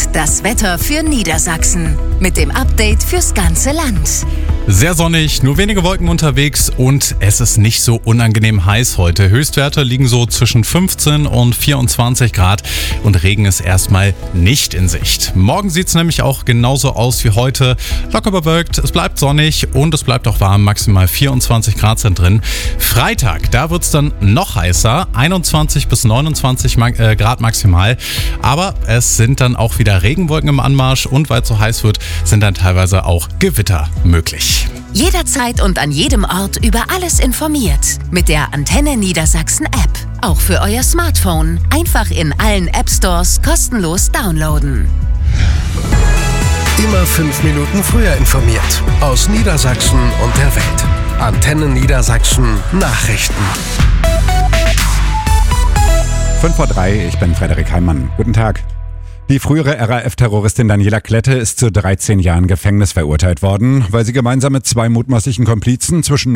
das Wetter für Niedersachsen. Mit dem Update fürs ganze Land. Sehr sonnig, nur wenige Wolken unterwegs und es ist nicht so unangenehm heiß heute. Höchstwerte liegen so zwischen 15 und 24 Grad und Regen ist erstmal nicht in Sicht. Morgen sieht es nämlich auch genauso aus wie heute. Locker bewölkt, es bleibt sonnig und es bleibt auch warm, maximal 24 Grad sind drin. Freitag, da wird es dann noch heißer, 21 bis 29 Grad maximal. Aber es sind dann auch wieder Regenwolken im Anmarsch und weil es so heiß wird, sind dann teilweise auch Gewitter möglich. Jederzeit und an jedem Ort über alles informiert. Mit der Antenne Niedersachsen App. Auch für euer Smartphone. Einfach in allen App Stores kostenlos downloaden. Immer 5 Minuten früher informiert. Aus Niedersachsen und der Welt. Antenne Niedersachsen Nachrichten. 5:03 ich bin Frederik Heimann. Guten Tag. Die frühere RAF-Terroristin Daniela Klette ist zu 13 Jahren Gefängnis verurteilt worden, weil sie gemeinsam mit 2 mutmaßlichen Komplizen zwischen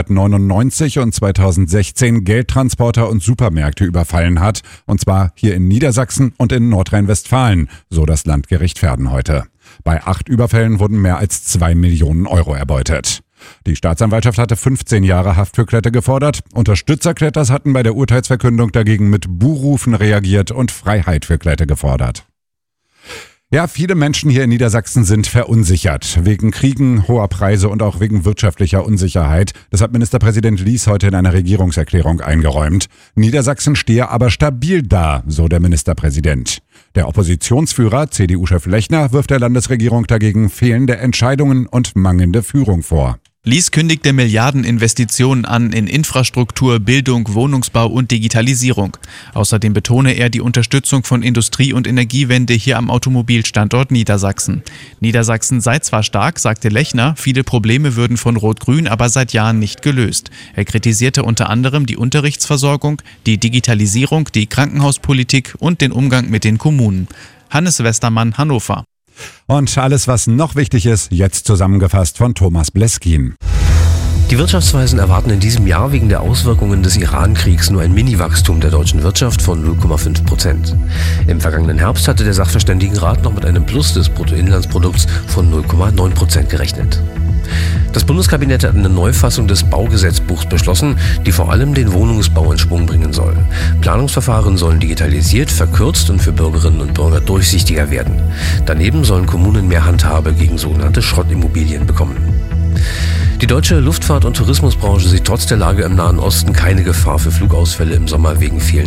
1999 und 2016 Geldtransporter und Supermärkte überfallen hat. Und zwar hier in Niedersachsen und in Nordrhein-Westfalen, so das Landgericht Verden heute. Bei 8 Überfällen wurden mehr als 2 Millionen Euro erbeutet. Die Staatsanwaltschaft hatte 15 Jahre Haft für Klette gefordert. Unterstützer Kletters hatten bei der Urteilsverkündung dagegen mit Buhrufen reagiert und Freiheit für Klette gefordert. Ja, viele Menschen hier in Niedersachsen sind verunsichert. Wegen Kriegen, hoher Preise und auch wegen wirtschaftlicher Unsicherheit. Das hat Ministerpräsident Lies heute in einer Regierungserklärung eingeräumt. Niedersachsen stehe aber stabil da, so der Ministerpräsident. Der Oppositionsführer, CDU-Chef Lechner, wirft der Landesregierung dagegen fehlende Entscheidungen und mangelnde Führung vor. Lies kündigte Milliardeninvestitionen an in Infrastruktur, Bildung, Wohnungsbau und Digitalisierung. Außerdem betone er die Unterstützung von Industrie- und Energiewende hier am Automobilstandort Niedersachsen. Niedersachsen sei zwar stark, sagte Lechner, viele Probleme würden von Rot-Grün aber seit Jahren nicht gelöst. Er kritisierte unter anderem die Unterrichtsversorgung, die Digitalisierung, die Krankenhauspolitik und den Umgang mit den Kommunen. Hannes Westermann, Hannover. Und alles, was noch wichtig ist, jetzt zusammengefasst von Thomas Bleskin. Die Wirtschaftsweisen erwarten in diesem Jahr wegen der Auswirkungen des Iran-Kriegs nur ein Mini-Wachstum der deutschen Wirtschaft von 0,5%. Im vergangenen Herbst hatte der Sachverständigenrat noch mit einem Plus des Bruttoinlandsprodukts von 0,9% gerechnet. Das Bundeskabinett hat eine Neufassung des Baugesetzbuchs beschlossen, die vor allem den Wohnungsbau in Schwung bringen soll. Planungsverfahren sollen digitalisiert, verkürzt und für Bürgerinnen und Bürger durchsichtiger werden. Daneben sollen Kommunen mehr Handhabe gegen sogenannte Schrottimmobilien bekommen. Die deutsche Luftfahrt- und Tourismusbranche sieht trotz der Lage im Nahen Osten keine Gefahr für Flugausfälle im Sommer wegen fehlender